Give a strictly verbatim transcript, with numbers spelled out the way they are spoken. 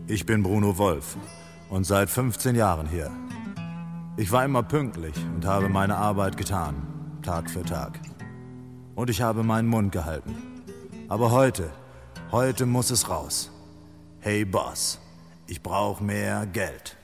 Ich bin Bruno Wolf und seit fünfzehn Jahren hier. Ich war immer pünktlich und habe meine Arbeit getan, Tag für Tag. Und ich habe meinen Mund gehalten. Aber heute, heute muss es raus. Hey Boss, ich brauche mehr Geld.